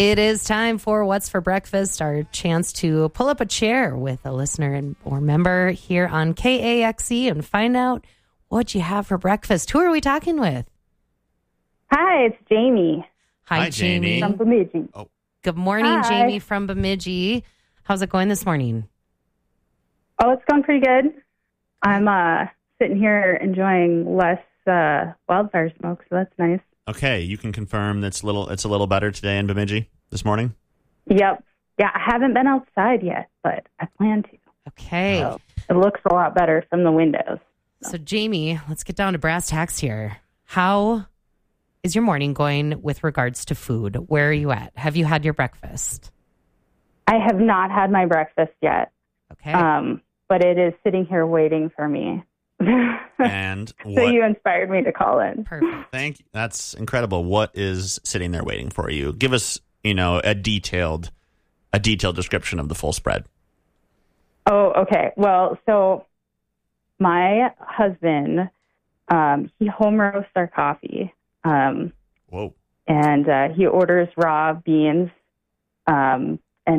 It is time for What's for Breakfast, our chance to pull up a chair with a listener or member here on KAXE and find out what you have for breakfast. Who are we talking with? Hi, it's Jamie. Hi, Jamie. From Bemidji. Oh. Good morning, Hi. Jamie from Bemidji. How's it going this morning? Oh, it's going pretty good. I'm sitting here enjoying less wildfire smoke, so that's nice. Okay, you can confirm it's a little better today in Bemidji this morning? Yep. Yeah, I haven't been outside yet, but I plan to. Okay. So it looks a lot better from the windows. So, Jamie, let's get down to brass tacks here. How is your morning going with regards to food? Where are you at? Have you had your breakfast? I have not had my breakfast yet. Okay. But it is sitting here waiting for me. And so you inspired me to call in. Perfect. Thank you. That's incredible. What is sitting there waiting for you? Give us, a detailed description of the full spread. Oh, okay. Well, so my husband, he home roasts our coffee. Whoa. And he orders raw beans. And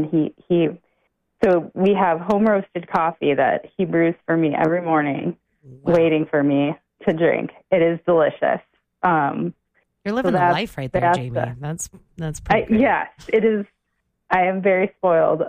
so we have home roasted coffee that he brews for me every morning, waiting for me to drink. It is delicious. You're living the life right there, Jamie. That's pretty good. Yes, it is. I am very spoiled.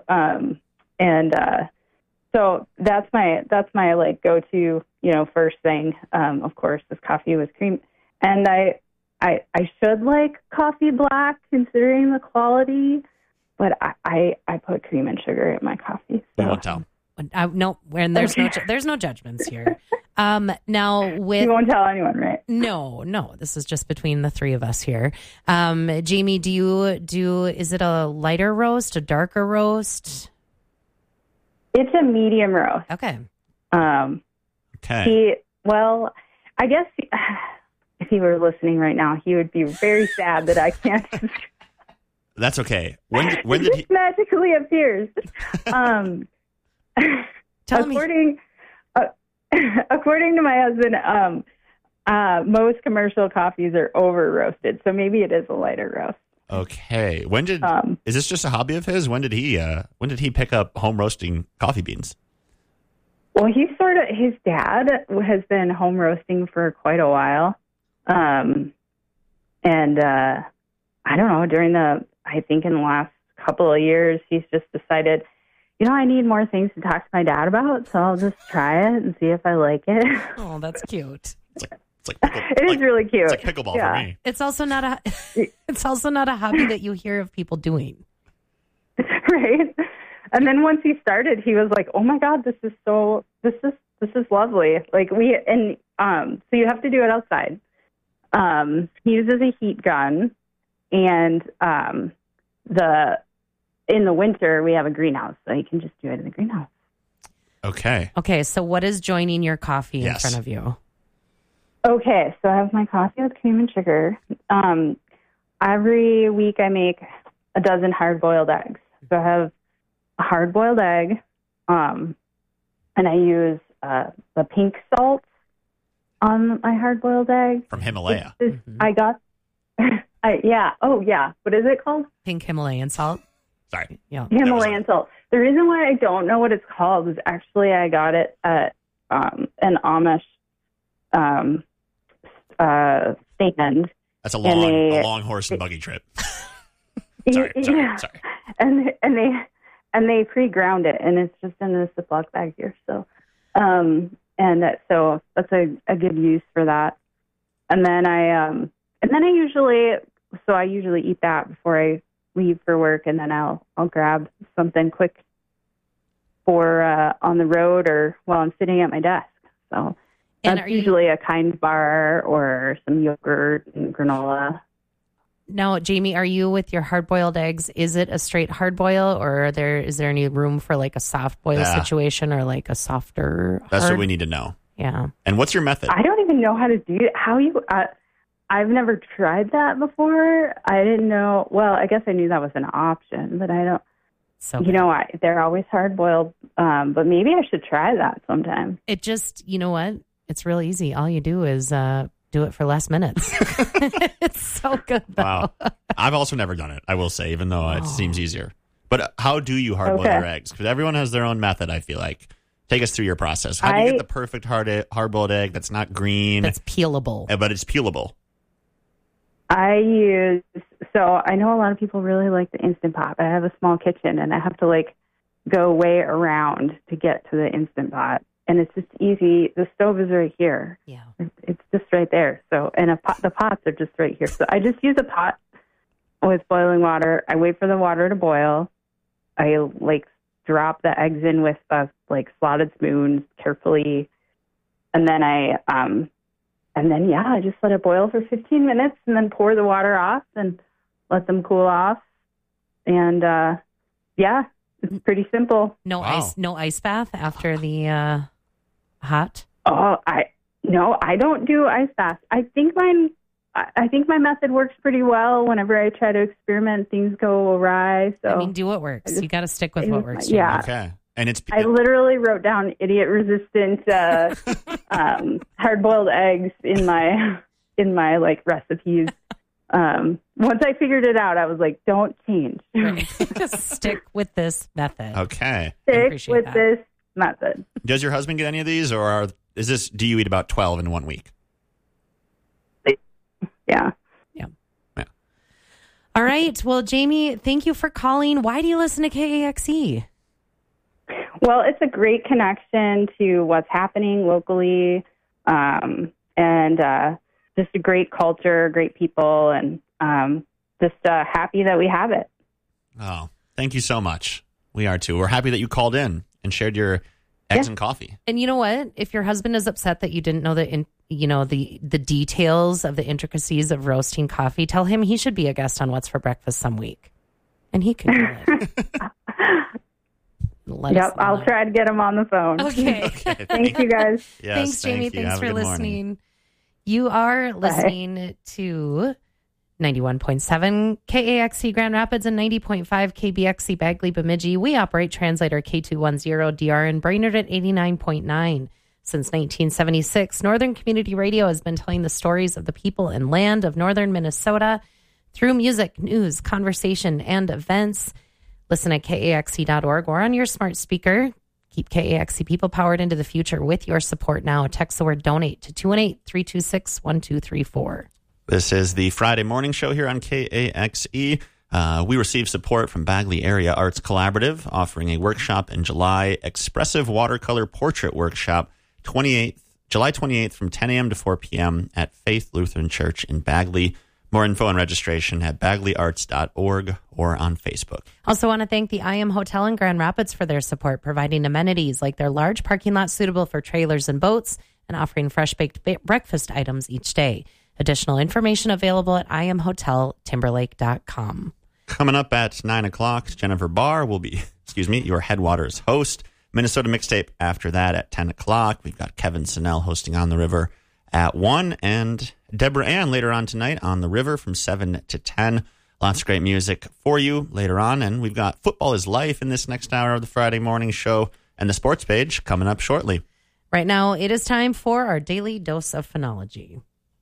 So that's my like go-to, first thing. Of course, is coffee with cream. And I should like coffee black considering the quality, but I put cream and sugar in my coffee. So. We won't tell. No, and there's no judgments here. Now with you won't tell anyone, right? No. This is just between the three of us here. Jamie, is it a lighter roast, a darker roast? It's a medium roast. Okay. Okay. I guess if he were listening right now, he would be very sad that I can't. That's okay. When did he magically appears? According to my husband, most commercial coffees are over roasted, so maybe it is a lighter roast. Okay. Is this just a hobby of his? When did he pick up home roasting coffee beans? Well, his dad has been home roasting for quite a while. And I don't know, I think in the last couple of years, he's just decided, I need more things to talk to my dad about, so I'll just try it and see if I like it. Oh, that's cute. It is really cute. It's like pickleball for me. It's also not a hobby that you hear of people doing. Right. And then once he started, he was like, "Oh my God, this is lovely." Like so you have to do it outside. He uses a heat gun, and in the winter we have a greenhouse, so you can just do it in the greenhouse. Okay. Okay, so what is joining your coffee in front of you? Okay, so I have my coffee with cream and sugar. Every week I make a dozen hard-boiled eggs. So I have a hard-boiled egg, and I use the pink salt on my hard-boiled egg. From Himalaya. I got, what is it called? Pink Himalayan salt. Sorry. Yeah. Himalayan salt. The reason why I don't know what it's called is actually I got it at an Amish stand. That's a long horse and buggy trip. Sorry. And they pre-ground it, and it's just in this Ziploc bag here. So, so that's a good use for that. And then I usually eat that before I leave for work, and then I'll grab something quick for on the road or while I'm sitting at my desk. So that's usually a Kind bar or some yogurt and granola. Now, Jamie, are you with your hard-boiled eggs? Is it a straight hard-boil, or is there any room for like a soft-boil situation or like a softer? That's what we need to know. Yeah. And what's your method? I don't even know how to do it. I've never tried that before. I didn't know. Well, I guess I knew that was an option, but I don't. So they're always hard-boiled, but maybe I should try that sometime. It just, you know what? It's real easy. All you do is do it for less minutes. It's so good, though. Wow. I've also never done it, I will say, even though it seems easier. But how do you hard-boil your eggs? Because everyone has their own method, I feel like. Take us through your process. How do you get the perfect hard-boiled egg that's not green? That's peelable. But it's peelable. So I know a lot of people really like the Instant Pot, but I have a small kitchen and I have to like go way around to get to the Instant Pot. And it's just easy. The stove is right here. Yeah. It's just right there. So, and the pots are just right here. So I just use a pot with boiling water. I wait for the water to boil. I like drop the eggs in with like slotted spoons carefully. And then I just let it boil for 15 minutes and then pour the water off and let them cool off. And it's pretty simple. No ice bath after the hot? Oh, I don't do ice baths. I think my method works pretty well. Whenever I try to experiment, things go awry. So I mean, do what works. You got to stick with what works. Yeah. Okay. And I literally wrote down idiot-resistant hard-boiled eggs in my like recipes. Once I figured it out, I was like, "Don't change. Right. Stick with this method." Okay. Stick with this method. Does your husband get any of these, or do you eat about 12 in 1 week? Yeah. All right. Well, Jamie, thank you for calling. Why do you listen to KAXE? Well, it's a great connection to what's happening locally, and just a great culture, great people, and just happy that we have it. Oh, thank you so much. We are too. We're happy that you called in and shared your eggs and coffee. And you know what? If your husband is upset that you didn't know the details of the intricacies of roasting coffee, tell him he should be a guest on What's for Breakfast some week, and he can do it. I'll try to get him on the phone. Okay. Thank you, guys. Yes, thanks, Jamie. Thanks for listening. Morning. You are listening to 91.7 KAXE Grand Rapids and 90.5 KBXE Bagley Bemidji. We operate translator K210DR in Brainerd at 89.9. Since 1976, Northern Community Radio has been telling the stories of the people and land of northern Minnesota through music, news, conversation, and events. Listen at KAXE.org or on your smart speaker. Keep KAXE people powered into the future with your support now. Text the word donate to 218-326-1234. This is the Friday morning show here on KAXE. We receive support from Bagley Area Arts Collaborative, offering a workshop in July, Expressive Watercolor Portrait Workshop, July 28th from 10 a.m. to 4 p.m. at Faith Lutheran Church in Bagley. More info and registration at bagleyarts.org or on Facebook. Also want to thank the I Am Hotel in Grand Rapids for their support, providing amenities like their large parking lot suitable for trailers and boats and offering fresh-baked breakfast items each day. Additional information available at imhoteltimberlake.com. Coming up at 9 o'clock, Jennifer Barr will be, your Headwaters host. Minnesota Mixtape after that at 10 o'clock. We've got Kevin Sinnell hosting On the River at 1, and Deborah Ann later on tonight on the River from 7 to 10. Lots of great music for you later on, and we've got Football is Life in this next hour of the Friday morning show and the sports page coming up shortly. Right now, it is time for our daily dose of phonology.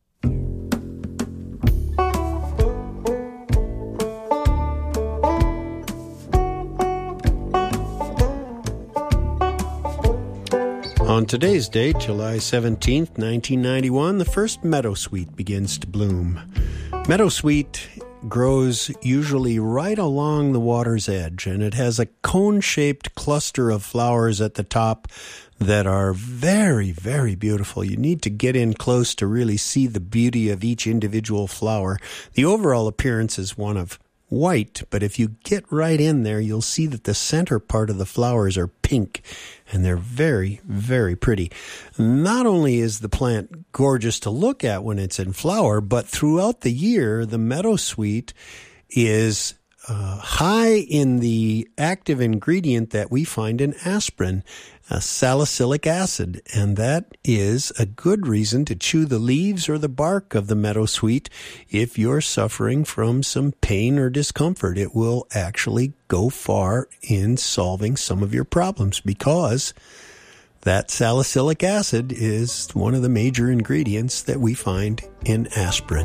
On today's date, July 17th, 1991, the first meadowsweet begins to bloom. Meadowsweet grows usually right along the water's edge, and it has a cone-shaped cluster of flowers at the top that are very, very beautiful. You need to get in close to really see the beauty of each individual flower. The overall appearance is one of white, but if you get right in there, you'll see that the center part of the flowers are pink, and they're very, very pretty. Not only is the plant gorgeous to look at when it's in flower, but throughout the year, the meadowsweet is high in the active ingredient that we find in aspirin, salicylic acid, and that is a good reason to chew the leaves or the bark of the meadowsweet if you're suffering from some pain or discomfort. It will actually go far in solving some of your problems because That salicylic acid is one of the major ingredients that we find in aspirin.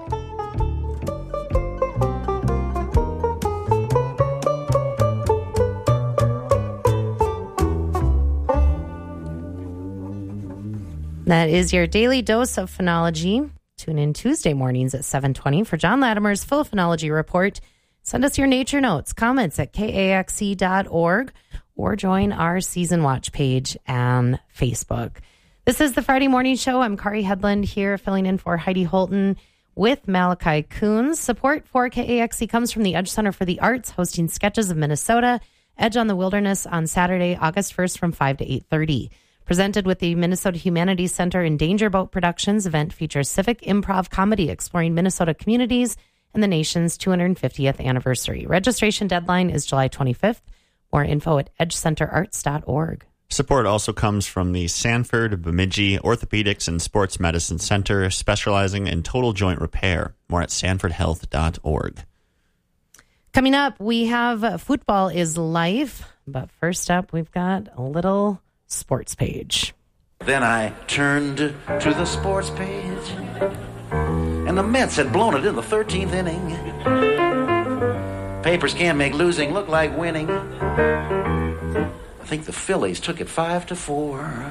That is your daily dose of phenology. Tune in Tuesday mornings at 7:20 for John Latimer's full phenology report. Send us your nature notes, comments at kaxe.org, or join our season watch page on Facebook. This is the Friday Morning Show. I'm Kari Headland here, filling in for Heidi Holton with Malachi Coons. Support for KAXE comes from the Edge Center for the Arts, hosting Sketches of Minnesota, Edge on the Wilderness on Saturday, August 1st from 5 to 8:30. Presented with the Minnesota Humanities Center and Danger Boat Productions, event features civic improv comedy exploring Minnesota communities and the nation's 250th anniversary. Registration deadline is July 25th. More info at edgecenterarts.org. Support also comes from the Sanford Bemidji Orthopedics and Sports Medicine Center, specializing in total joint repair. More at sanfordhealth.org. Coming up, we have Football is Life. But first up, we've got a little sports page. Then I turned to the sports page, and the Mets had blown it in the 13th inning. Papers can't make losing look like winning. I think the Phillies took it 5-4.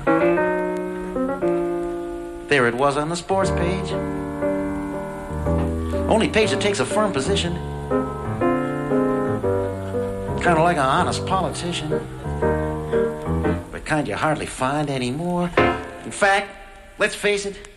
There it was on the sports page. Only page that takes a firm position. Kind of like an honest politician. But kind you hardly find anymore. In fact, let's face it,